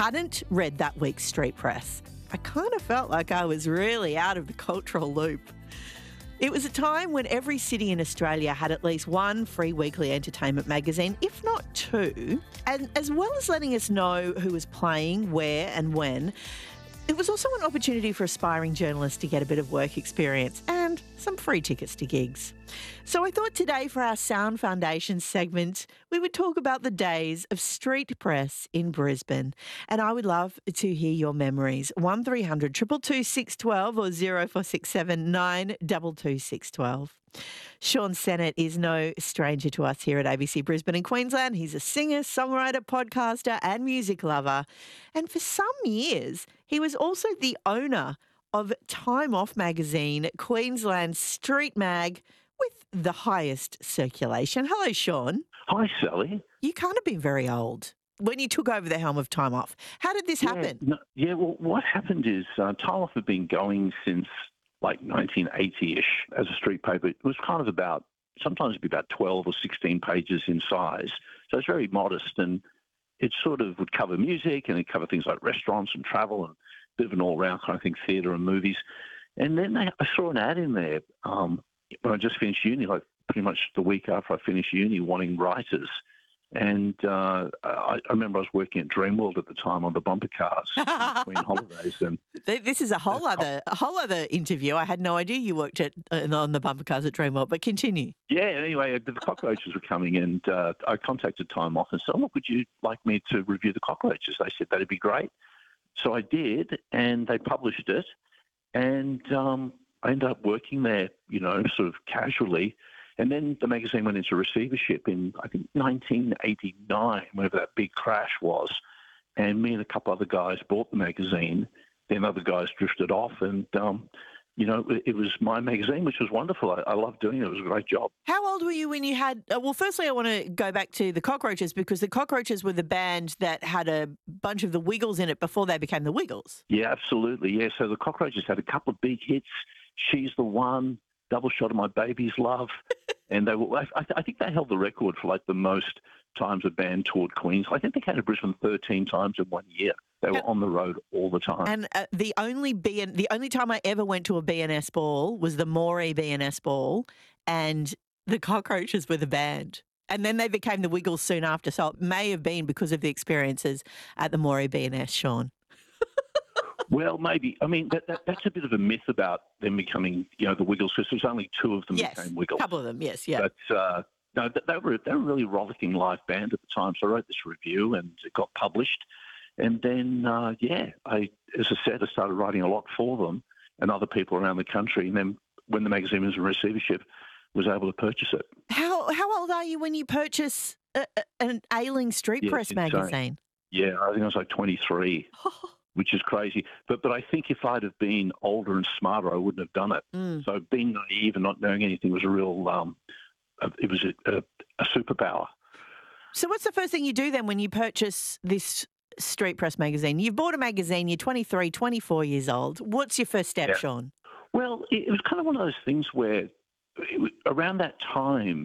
hadn't read that week's Street Press, I kind of felt like I was really out of the cultural loop. It was a time when every city in Australia had at least one free weekly entertainment magazine, if not two. And as well as letting us know who was playing, where and when, it was also an opportunity for aspiring journalists to get a bit of work experience and some free tickets to gigs. So I thought today for our Sound Foundation segment, we would talk about the days of street press in Brisbane. And I would love to hear your memories. 1300 222 612 or 0467 922 612. Sean Sennett is no stranger to us here at ABC Brisbane and Queensland. He's a singer, songwriter, podcaster and music lover. And for some years, he was also the owner of Time Off magazine, Queensland's street mag with the highest circulation. Hello, Sean. Hi, Sally. You can't have been very old when you took over the helm of Time Off. How did this happen? Well, what happened is Time Off had been going since like 1980-ish as a street paper. It was kind of about, sometimes it'd be about 12 or 16 pages in size. So it's very modest, and it sort of would cover music and it'd cover things like restaurants and travel and a bit of an all-round kind of thing, theatre and movies. And then I saw an ad in there when I just finished uni, like pretty much the week after I finished uni, wanting writers. And I remember I was working at Dreamworld at the time on the bumper cars between holidays. And this is a whole other interview. I had no idea you worked on the bumper cars at Dreamworld, but continue. Yeah, anyway, the cockroaches were coming, and I contacted Time Off and said, look, would you like me to review the cockroaches? They said that'd be great. So I did, and they published it. And I ended up working there, sort of casually. And then the magazine went into receivership in, I think, 1989, whenever that big crash was. And me and a couple other guys bought the magazine. Then other guys drifted off. And, it was my magazine, which was wonderful. I loved doing it. It was a great job. How old were you when you had... well, firstly, I want to go back to the Cockroaches, because the Cockroaches were the band that had a bunch of the Wiggles in it before they became the Wiggles. Yeah, absolutely. Yeah, so the Cockroaches had a couple of big hits. She's the One, Double Shot of My Baby's Love. And they were, I think they held the record for like the most times a band toured Queensland. I think they came to Brisbane 13 times in 1 year. They were on the road all the time. And the only time I ever went to a BNS ball was the Moree BNS ball, and the Cockroaches were the band. And then they became the Wiggles soon after. So it may have been because of the experiences at the Moree BNS, Sean. Well, maybe. I mean, that's a bit of a myth about them becoming, the Wiggles, because there's only two of them became Wiggles. A couple of them, yes, yeah. But no, they were a really rollicking live band at the time. So I wrote this review and it got published. And then, as I said, I started writing a lot for them and other people around the country. And then when the magazine was in receivership, was able to purchase it. How old are you when you purchase an ailing street press magazine? Yeah, I think I was like 23. Which is crazy. But I think if I'd have been older and smarter, I wouldn't have done it. So being naive and not knowing anything was a real, it was a superpower. So what's the first thing you do then when you purchase this street press magazine? You've bought a magazine, you're 23, 24 years old. What's your first step, Sean? Well, it was kind of one of those things where around that time,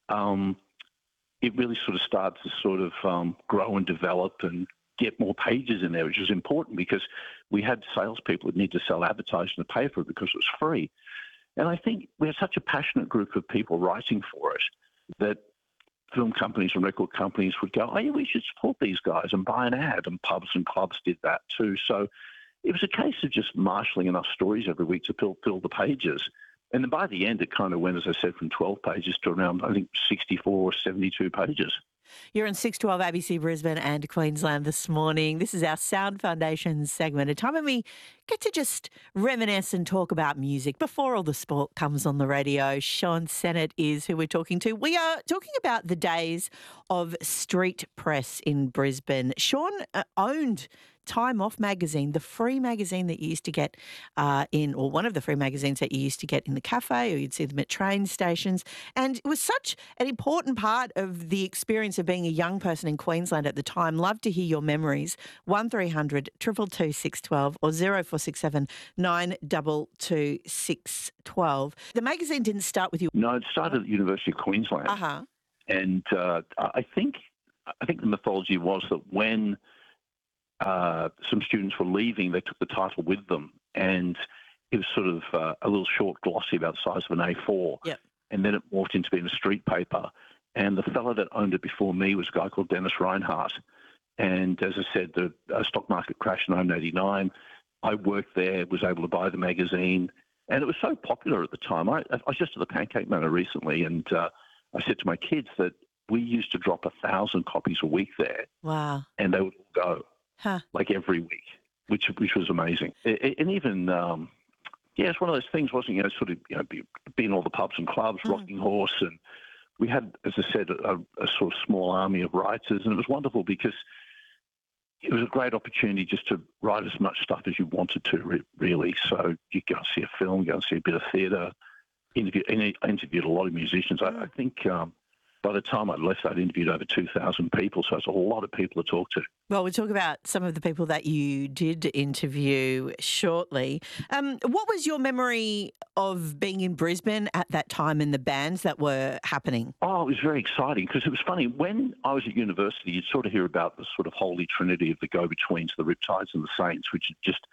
it really sort of started to grow and develop and get more pages in there, which was important because we had salespeople that need to sell advertising to pay for it because it was free. And I think we had such a passionate group of people writing for it that film companies and record companies would go, oh, yeah, we should support these guys and buy an ad, and pubs and clubs did that too. So it was a case of just marshalling enough stories every week to fill the pages. And then by the end, it kind of went, as I said, from 12 pages to around, I think, 64 or 72 pages. You're on 612 ABC Brisbane and Queensland this morning. This is our Sound Foundation segment, a time when we get to just reminisce and talk about music before all the sport comes on the radio. Sean Sennett is who we're talking to. We are talking about the days of street press in Brisbane. Sean owned Time Off magazine, the free magazine that you used to get or one of the free magazines that you used to get in the cafe, or you'd see them at train stations. And it was such an important part of the experience of being a young person in Queensland at the time. Love to hear your memories. 1300 222 612 or 0467 922 612. The magazine didn't start with you. No, it started at the University of Queensland. And I think the mythology was that when some students were leaving, they took the title with them, and it was sort of a little short glossy about the size of an A4. Yep. And then it morphed into being a street paper. And the fellow that owned it before me was a guy called Dennis Reinhardt. And as I said, the stock market crashed in 1989. I worked there, was able to buy the magazine, and it was so popular at the time. I was just at the Pancake Manor recently, and I said to my kids that we used to drop 1,000 copies a week there. Wow. And they would all go, like every week, which was amazing. And even, it's one of those things, wasn't it? Sort of, being all the pubs and clubs, Rocking Horse, and we had, as I said, a sort of small army of writers, and it was wonderful because it was a great opportunity just to write as much stuff as you wanted to, really. So you go and see a film, go and see a bit of theatre, I interviewed a lot of musicians. I think by the time I'd left, I'd interviewed over 2,000 people, so it's a lot of people to talk to. Well, we'll talk about some of the people that you did interview shortly. What was your memory of being in Brisbane at that time and the bands that were happening? Oh, it was very exciting because it was funny. When I was at university, you'd sort of hear about the sort of holy trinity of the go-betweens, the Riptides and the Saints, which had just,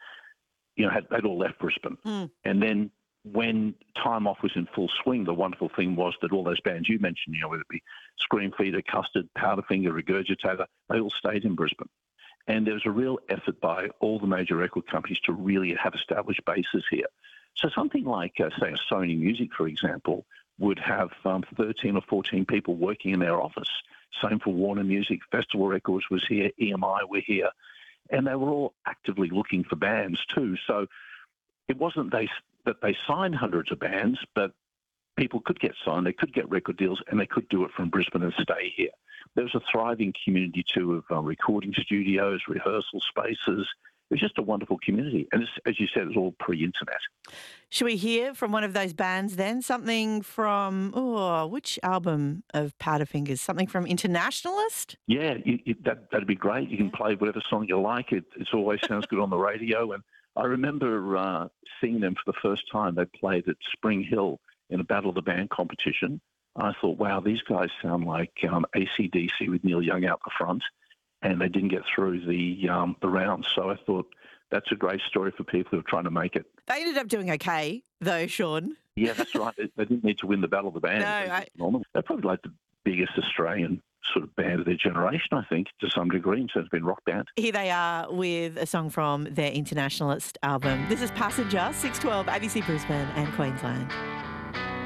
they'd all left Brisbane. And then when Time Off was in full swing, the wonderful thing was that all those bands you mentioned, whether it be Screamfeeder, Custard, Powderfinger, Regurgitator, they all stayed in Brisbane. And there was a real effort by all the major record companies to really have established bases here. So something like, say, a Sony Music, for example, would have 13 or 14 people working in their office. Same for Warner Music. Festival Records was here. EMI were here. And they were all actively looking for bands too. So it wasn't that they signed hundreds of bands, but people could get signed, they could get record deals, and they could do it from Brisbane and stay here. There was a thriving community too of recording studios, rehearsal spaces. It was just a wonderful community. And as you said, it was all pre-internet. Should we hear from one of those bands then? Something from, which album of Powderfingers? Something from Internationalist? Yeah, that'd be great. You can play whatever song you like. It always sounds good on the radio. And I remember seeing them for the first time. They played at Spring Hill in a Battle of the Band competition. I thought, wow, these guys sound like AC/DC with Neil Young out the front, and they didn't get through the rounds. So I thought that's a great story for people who are trying to make it. They ended up doing okay, though, Sean. Yeah, that's right. They didn't need to win the Battle of the Band. They're probably like the biggest Australian sort of band of their generation, I think, to some degree, in terms of being rock band. Here they are with a song from their Internationalist album. This is Passenger, 612 ABC Brisbane and Queensland.